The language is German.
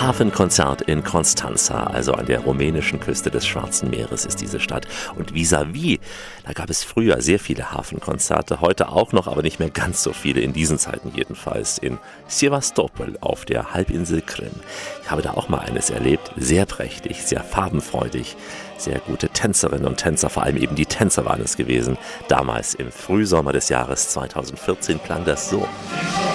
Hafenkonzert in Constanța, also an der rumänischen Küste des Schwarzen Meeres ist diese Stadt. Und vis-à-vis, da gab es früher sehr viele Hafenkonzerte, heute auch noch, aber nicht mehr ganz so viele, in diesen Zeiten jedenfalls, in Sevastopol auf der Halbinsel Krim. Ich habe da auch mal eines erlebt, sehr prächtig, sehr farbenfreudig, sehr gute Tänzerinnen und Tänzer, vor allem eben die Tänzer waren es gewesen. Damals im Frühsommer des Jahres 2014 klang das so.